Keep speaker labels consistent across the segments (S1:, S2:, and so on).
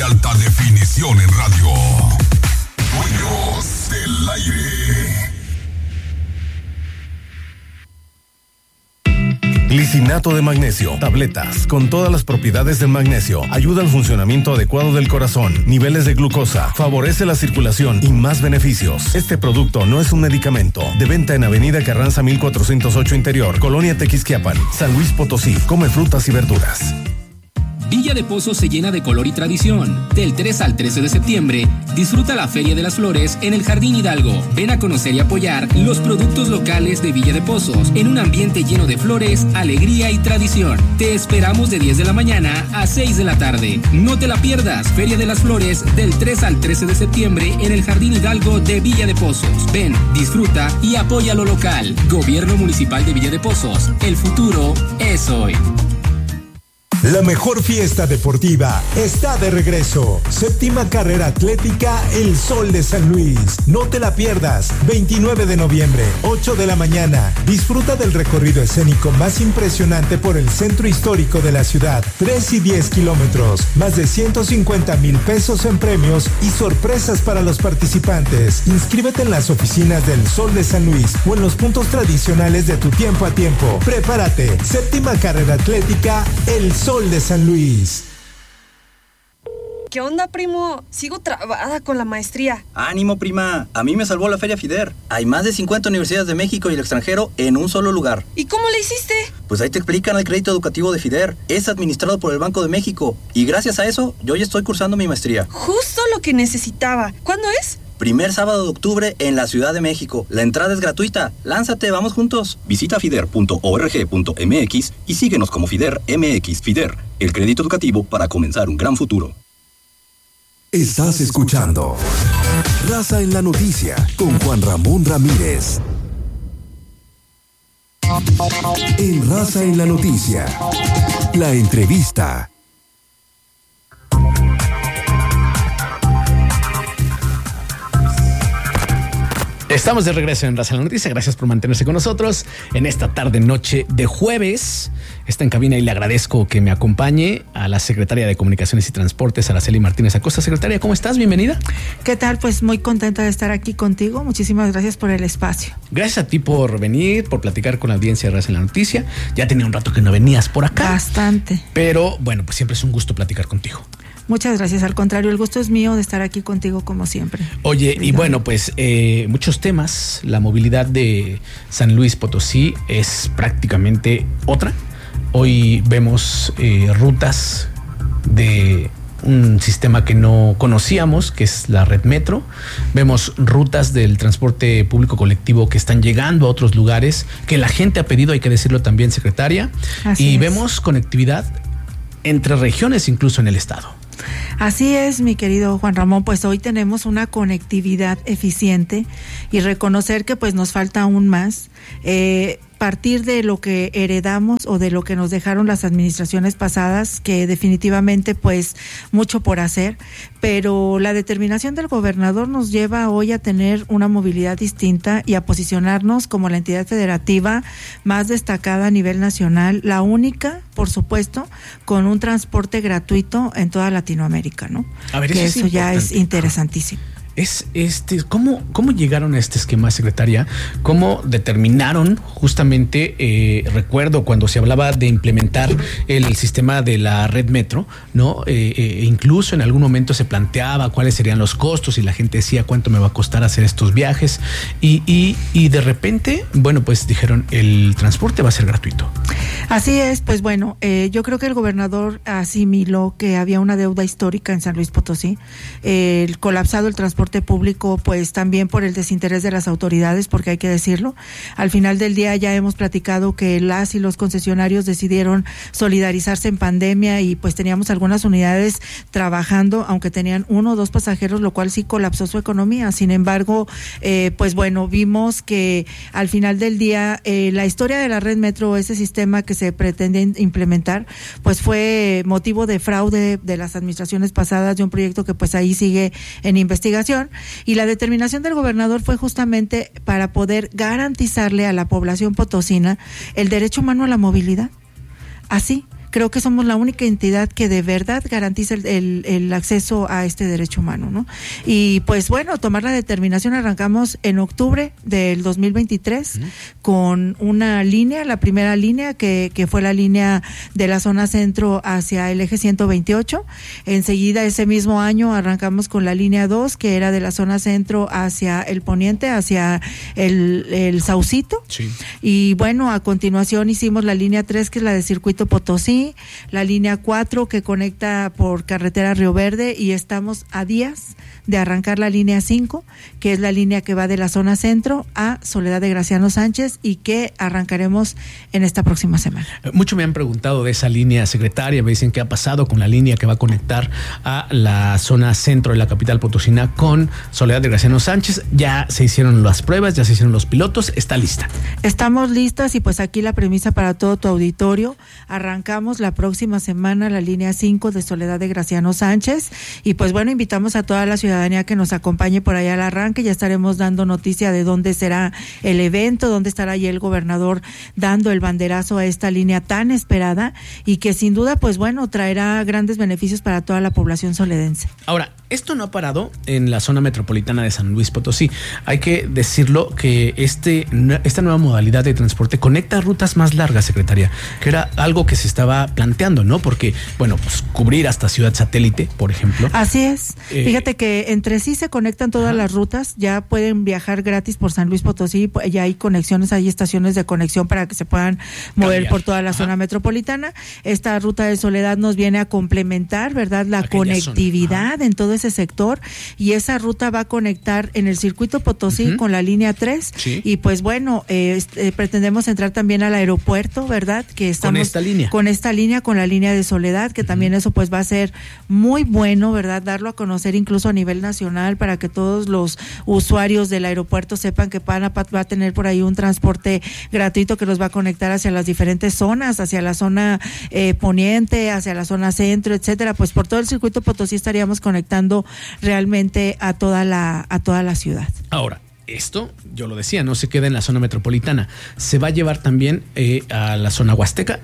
S1: alta definición en radio. Dueños del aire.
S2: Glicinato de magnesio, tabletas, con todas las propiedades del magnesio. Ayuda al funcionamiento adecuado del corazón, niveles de glucosa, favorece la circulación y más beneficios. Este producto no es un medicamento. De venta en Avenida Carranza 1408 Interior, Colonia Tequisquiapan, San Luis Potosí. Come frutas y verduras.
S3: Villa de Pozos se llena de color y tradición. Del 3 al 13 de septiembre, disfruta la Feria de las Flores en el Jardín Hidalgo. Ven a conocer y apoyar los productos locales de Villa de Pozos en un ambiente lleno de flores, alegría y tradición. Te esperamos de 10 de la mañana a 6 de la tarde. No te la pierdas. Feria de las Flores del 3 al 13 de septiembre en el Jardín Hidalgo de Villa de Pozos. Ven, disfruta y apoya lo local. Gobierno Municipal de Villa de Pozos. El futuro es hoy.
S4: La mejor fiesta deportiva está de regreso. 7ª Carrera Atlética El Sol de San Luis. No te la pierdas. 29 de noviembre, 8 de la mañana. Disfruta del recorrido escénico más impresionante por el centro histórico de la ciudad. 3 y 10 kilómetros. Más de 150,000 pesos en premios y sorpresas para los participantes. Inscríbete en las oficinas del Sol de San Luis o en los puntos tradicionales de tu tiempo a tiempo. Prepárate. 7ª Carrera Atlética El Sol de San Luis.
S5: ¿Qué onda, primo? Sigo trabada con la maestría.
S6: ¡Ánimo, prima! A mí me salvó la Feria FIDER. Hay más de 50 universidades de México y el extranjero en un solo lugar.
S5: ¿Y cómo le hiciste?
S6: Pues ahí te explican el crédito educativo de FIDER. Es administrado por el Banco de México. Y gracias a eso, yo ya estoy cursando mi maestría.
S5: Justo lo que necesitaba. ¿Cuándo es?
S6: Primer sábado de octubre en la Ciudad de México. La entrada es gratuita. Lánzate, vamos juntos. Visita fider.org.mx y síguenos como FIDER MX. FIDER, el crédito educativo para comenzar un gran futuro.
S7: Estás escuchando Raza en la Noticia con Juan Ramón Ramírez. En Raza en la Noticia, la entrevista.
S8: Estamos de regreso en Raza en la Noticia. Gracias por mantenerse con nosotros en esta tarde-noche de jueves. Está en cabina y le agradezco que me acompañe a la secretaria de Comunicaciones y Transportes, Araceli Martínez Acosta. Secretaria, ¿cómo estás? Bienvenida.
S9: ¿Qué tal? Pues muy contenta de estar aquí contigo. Muchísimas gracias por el espacio.
S8: Gracias a ti por venir, por platicar con la audiencia de Raza en la Noticia. Ya tenía un rato que no venías por acá.
S9: Bastante.
S8: Pero bueno, pues siempre es un gusto platicar contigo.
S9: Muchas gracias, al contrario, el gusto es mío de estar aquí contigo como siempre.
S8: Oye, y bueno, pues muchos temas. La movilidad de San Luis Potosí es prácticamente otra. Hoy vemos rutas de un sistema que no conocíamos, que es la red metro. Vemos rutas del transporte público colectivo que están llegando a otros lugares, que la gente ha pedido, hay que decirlo también, secretaria.
S9: Así
S8: y
S9: es.
S8: Vemos conectividad entre regiones, incluso en el estado.
S9: Así es, mi querido Juan Ramón, pues hoy tenemos una conectividad eficiente y reconocer que pues nos falta aún más. Partir de lo que heredamos o de lo que nos dejaron las administraciones pasadas, que definitivamente pues mucho por hacer, pero la determinación del gobernador nos lleva hoy a tener una movilidad distinta y a posicionarnos como la entidad federativa más destacada a nivel nacional, la única, por supuesto, con un transporte gratuito en toda Latinoamérica, ¿no?
S8: A ver,
S9: que
S8: eso
S9: eso ya es
S8: importante.
S9: interesantísimo.
S8: ¿Cómo llegaron a este esquema, secretaria? ¿Cómo determinaron justamente, recuerdo cuando se hablaba de implementar el sistema de la red metro, ¿no? Incluso en algún momento se planteaba cuáles serían los costos y la gente decía cuánto me va a costar hacer estos viajes y de repente, bueno, pues dijeron el transporte va a ser gratuito.
S9: Así es, pues bueno, yo creo que el gobernador asimiló que había una deuda histórica en San Luis Potosí, el colapsado el transporte público, pues también por el desinterés de las autoridades, porque hay que decirlo, al final del día ya hemos platicado que las y los concesionarios decidieron solidarizarse en pandemia y pues teníamos algunas unidades trabajando, aunque tenían 1 o 2 pasajeros, lo cual sí colapsó su economía. Sin embargo, pues bueno, vimos que al final del día la historia de la red metro, ese sistema que se pretende implementar, pues fue motivo de fraude de las administraciones pasadas, de un proyecto que pues ahí sigue en investigación, y la determinación del gobernador fue justamente para poder garantizarle a la población potosina el derecho humano a la movilidad. Así, creo que somos la única entidad que de verdad garantiza el acceso a este derecho humano, ¿no? Y pues bueno, tomar la determinación, arrancamos en octubre del 2023 con una línea, la primera línea que fue la línea de la zona centro hacia el eje 128. Enseguida ese mismo año arrancamos con la línea 2, que era de la zona centro hacia el poniente, hacia el Saucito.
S8: Sí.
S9: Y bueno, a continuación hicimos la línea 3, que es la de Circuito Potosí, la línea 4 que conecta por carretera Río Verde, y estamos a días de arrancar la línea 5, que es la línea que va de la zona centro a Soledad de Graciano Sánchez, y que arrancaremos en esta próxima semana.
S8: Mucho me han preguntado de esa línea, secretaria, me dicen qué ha pasado con la línea que va a conectar a la zona centro de la capital potosina con Soledad de Graciano Sánchez. Ya se hicieron las pruebas, ya se hicieron los pilotos, está lista.
S9: Estamos listas, y pues aquí la premisa para todo tu auditorio: arrancamos la próxima semana la línea 5 de Soledad de Graciano Sánchez, y pues bueno, invitamos a toda la ciudadanía que nos acompañe por allá al arranque. Ya estaremos dando noticia de dónde será el evento, dónde estará ahí el gobernador dando el banderazo a esta línea tan esperada, y que sin duda pues bueno, traerá grandes beneficios para toda la población soledense.
S8: Ahora, esto no ha parado en la zona metropolitana de San Luis Potosí. Hay que decirlo que esta nueva modalidad de transporte conecta rutas más largas, secretaria, que era algo que se estaba planteando, ¿no? Porque, bueno, pues cubrir hasta Ciudad Satélite, por ejemplo.
S9: Así es. Fíjate que entre sí se conectan todas las rutas, ya pueden viajar gratis por San Luis Potosí, ya hay conexiones, hay estaciones de conexión para que se puedan mover por toda la zona metropolitana. Esta ruta de Soledad nos viene a complementar, ¿verdad?, la conectividad en todo ese sector, y esa ruta va a conectar en el circuito Potosí con la línea 3, y pues bueno, pretendemos entrar también al aeropuerto, ¿verdad?, que estamos con esta línea, con la línea de Soledad, que también eso pues va a ser muy bueno, ¿verdad?, darlo a conocer incluso a nivel nacional, para que todos los usuarios del aeropuerto sepan que va a tener por ahí un transporte gratuito que los va a conectar hacia las diferentes zonas, hacia la zona poniente, hacia la zona centro, etcétera. Pues por todo el circuito Potosí estaríamos conectando realmente a toda la ciudad.
S8: Ahora, esto, yo lo decía, no se queda en la zona metropolitana, se va a llevar también a la zona huasteca.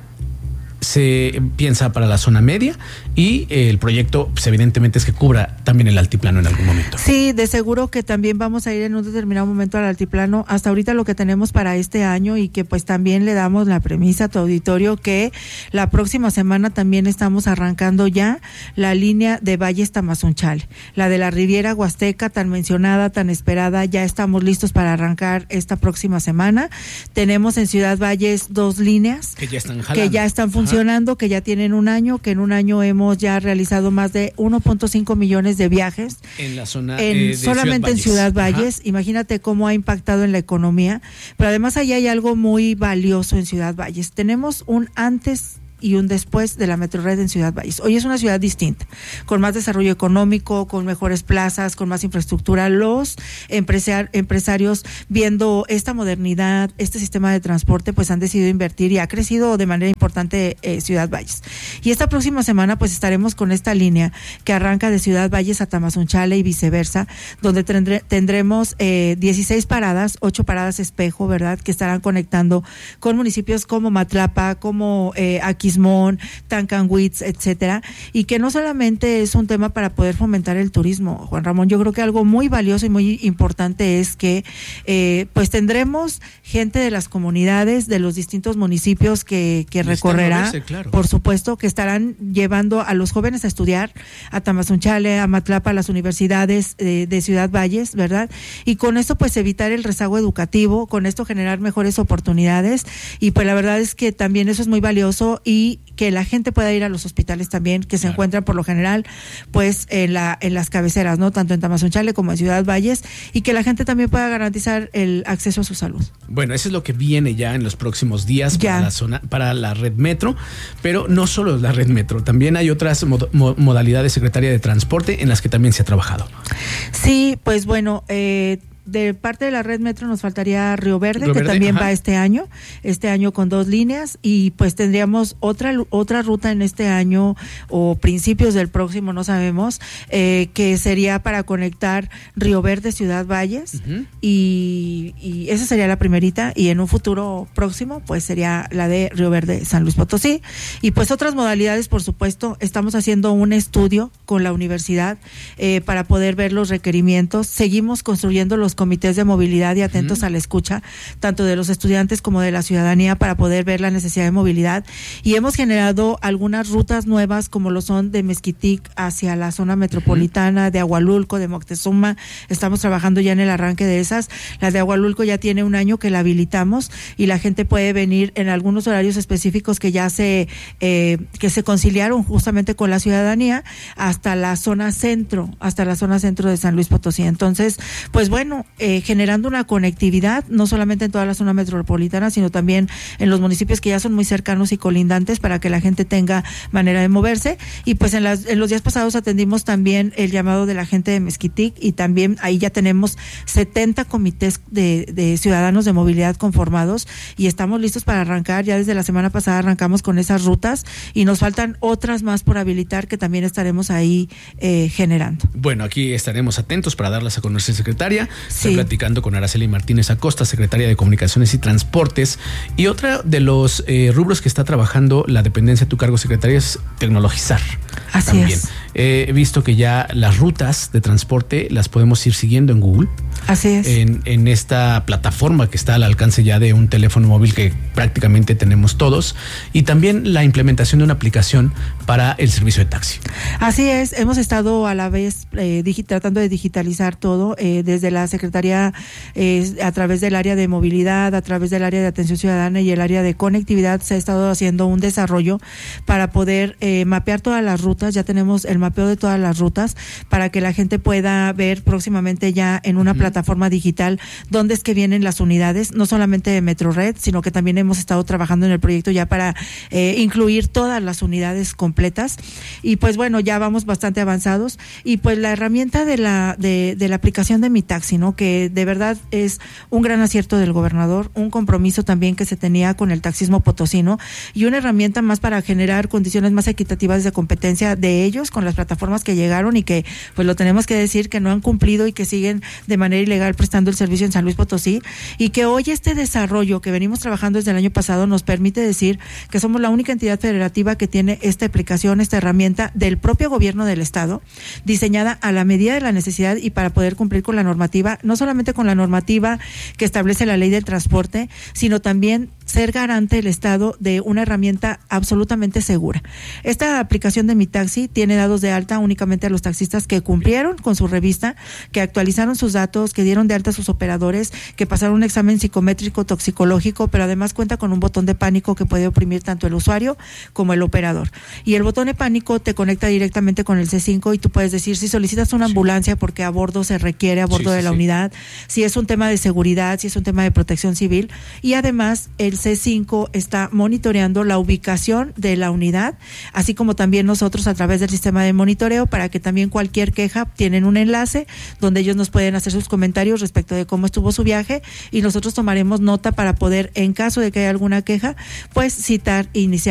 S8: Se piensa para la zona media, y el proyecto pues evidentemente es que cubra también el altiplano en algún momento.
S9: Sí, de seguro que también vamos a ir en un determinado momento al altiplano. Hasta ahorita lo que tenemos para este año, y que pues también le damos la premisa a tu auditorio, que la próxima semana también estamos arrancando ya la línea de Valles Tamazunchale, la de la Riviera Huasteca, tan mencionada, tan esperada. Ya estamos listos para arrancar esta próxima semana. Tenemos en Ciudad Valles 2 líneas
S8: que ya están jalando,
S9: que ya están funcionando, que ya tienen un año, que en un año hemos ya realizado más de 1.5 millones de viajes
S8: en la zona
S9: solamente en Ciudad Valles. Imagínate cómo ha impactado en la economía, pero además ahí hay algo muy valioso en Ciudad Valles. Tenemos un antes y un después de la Metrored en Ciudad Valles. Hoy es una ciudad distinta, con más desarrollo económico, con mejores plazas, con más infraestructura. Los empresarios, viendo esta modernidad, este sistema de transporte, pues han decidido invertir, y ha crecido de manera importante Ciudad Valles. Y esta próxima semana pues estaremos con esta línea que arranca de Ciudad Valles a Tamazunchale y viceversa, donde tendremos 16 paradas, 8 paradas espejo, ¿verdad?, que estarán conectando con municipios como Matlapa, como Aquismón, Tancanwitz, etcétera, y que no solamente es un tema para poder fomentar el turismo, Juan Ramón. Yo creo que algo muy valioso y muy importante es que pues tendremos gente de las comunidades, de los distintos municipios que recorrerá, claro, por supuesto, que estarán llevando a los jóvenes a estudiar a Tamazunchale, a Matlapa, a las universidades de Ciudad Valles, ¿verdad? Y con esto pues evitar el rezago educativo, con esto generar mejores oportunidades, y pues la verdad es que también eso es muy valioso, y que la gente pueda ir a los hospitales también, que se encuentran por lo general pues en las cabeceras, ¿no?, tanto en Tamazunchale como en Ciudad Valles, y que la gente también pueda garantizar el acceso a su salud.
S8: Bueno, eso es lo que viene ya en los próximos días para la red metro, pero no solo la red metro, también hay otras modalidades, secretaria, de transporte en las que también se ha trabajado.
S9: Sí, pues bueno, de parte de la red metro nos faltaría Río Verde, que también va este año con 2 líneas, y pues tendríamos otra ruta en este año o principios del próximo, no sabemos, que sería para conectar Río Verde, Ciudad Valles, y esa sería la primerita, y en un futuro próximo pues sería la de Río Verde, San Luis Potosí, y pues otras modalidades, por supuesto. Estamos haciendo un estudio con la universidad para poder ver los requerimientos. Seguimos construyendo los comités de movilidad y atentos a la escucha, tanto de los estudiantes como de la ciudadanía, para poder ver la necesidad de movilidad, y hemos generado algunas rutas nuevas, como lo son de Mezquitic hacia la zona metropolitana, de Agualulco, de Moctezuma. Estamos trabajando ya en el arranque de esas. La de Agualulco ya tiene 1 año que la habilitamos, y la gente puede venir en algunos horarios específicos que ya se conciliaron justamente con la ciudadanía, hasta la zona centro de San Luis Potosí. Entonces, pues bueno, generando una conectividad no solamente en toda la zona metropolitana, sino también en los municipios que ya son muy cercanos y colindantes, para que la gente tenga manera de moverse. Y pues en los días pasados atendimos también el llamado de la gente de Mezquitic, y también ahí ya tenemos 70 comités de ciudadanos de movilidad conformados, y estamos listos para arrancar. Ya desde la semana pasada arrancamos con esas rutas, y nos faltan otras más por habilitar, que también estaremos ahí generando.
S8: Bueno, aquí estaremos atentos para darlas a conocer, secretaria. Estoy platicando con Araceli Martínez Acosta, secretaria de Comunicaciones y Transportes. Y otra de los rubros que está trabajando la dependencia a tu cargo, secretaria, es tecnologizar.
S9: Así
S8: también.
S9: es.
S8: He visto que ya las rutas de transporte las podemos ir siguiendo en Google.
S9: Así es.
S8: En esta plataforma que está al alcance ya de un teléfono móvil que prácticamente tenemos todos, y también la implementación de una aplicación para el servicio de taxi.
S9: Así es, hemos estado a la vez tratando de digitalizar todo, desde la Secretaría, a través del área de movilidad, a través del área de atención ciudadana y el área de conectividad. Se ha estado haciendo un desarrollo para poder mapear todas las rutas. Ya tenemos el mapeo de todas las rutas, para que la gente pueda ver próximamente ya en una plataforma digital dónde es que vienen las unidades, no solamente de Metrored, sino que también hemos estado trabajando en el proyecto ya para incluir todas las unidades completas. Y pues bueno, ya vamos bastante avanzados, y pues la herramienta de la aplicación de Mi Taxi, ¿no? Que de verdad es un gran acierto del gobernador, un compromiso también que se tenía con el taxismo potosino, y una herramienta más para generar condiciones más equitativas de competencia de ellos con las plataformas que llegaron, y que pues lo tenemos que decir que no han cumplido y que siguen de manera ilegal prestando el servicio en San Luis Potosí, y que hoy este desarrollo que venimos trabajando desde el año pasado nos permite decir que somos la única entidad federativa que tiene esta aplicación, esta herramienta del propio gobierno del estado, diseñada a la medida de la necesidad y para poder cumplir con la normativa, no solamente con la normativa que establece la ley del transporte, sino también ser garante el estado de una herramienta absolutamente segura. Esta aplicación de Mi Taxi tiene dados de alta únicamente a los taxistas que cumplieron con su revista, que actualizaron sus datos, que dieron de alta a sus operadores, que pasaron un examen psicométrico, toxicológico, pero además cuenta con un botón de pánico que puede oprimir tanto el usuario como el operador. Y el botón de pánico te conecta directamente con el C5, y tú puedes decir si solicitas una ambulancia porque a bordo se requiere, a bordo de la unidad, si es un tema de seguridad, si es un tema de protección civil, y además el C5 está monitoreando la ubicación de la unidad, así como también nosotros a través del sistema de monitoreo, para que también cualquier queja tienen un enlace donde ellos nos pueden hacer sus comentarios respecto de cómo estuvo su viaje, y nosotros tomaremos nota para poder, en caso de que haya alguna queja, pues citar e iniciar